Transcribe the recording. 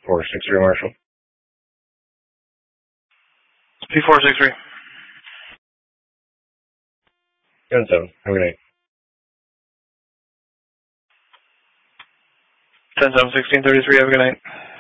463 Marshall. P463. 10-7. Have a good night. 10-7, 1633. Have a good night.